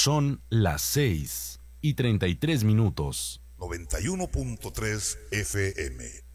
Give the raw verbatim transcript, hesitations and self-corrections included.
Son las seis y treinta y tres minutos. noventa y uno punto tres F M.